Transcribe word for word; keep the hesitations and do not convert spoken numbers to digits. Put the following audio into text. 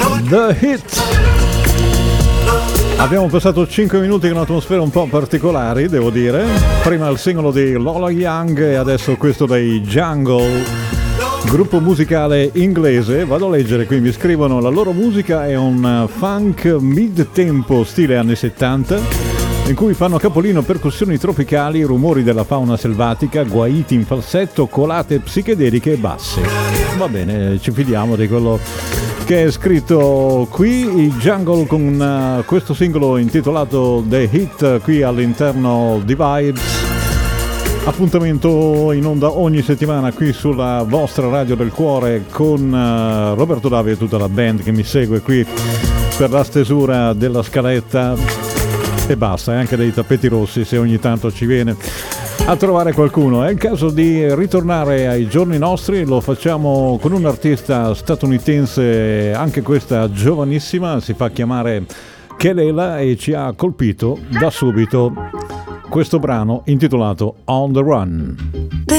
The Hit. Abbiamo passato cinque minuti in un'atmosfera un po' particolari, devo dire. Prima il singolo di Lola Young e adesso questo dei Jungle, gruppo musicale inglese. Vado a leggere, qui mi scrivono: la loro musica è un funk mid-tempo stile anni settanta, in cui fanno capolino percussioni tropicali, rumori della fauna selvatica, guaiti in falsetto, colate psichedeliche e basse. Va bene, ci fidiamo di quello che è scritto qui. I Jungle con uh, questo singolo intitolato The Hit qui all'interno di Vibes. Appuntamento in onda ogni settimana qui sulla vostra radio del cuore con uh, Roberto Davi e tutta la band che mi segue qui per la stesura della scaletta e basta, e anche dei tappeti rossi se ogni tanto ci viene a trovare qualcuno. È il caso di ritornare ai giorni nostri, lo facciamo con un artista statunitense, anche questa giovanissima, si fa chiamare Kelela e ci ha colpito da subito questo brano intitolato On the Run.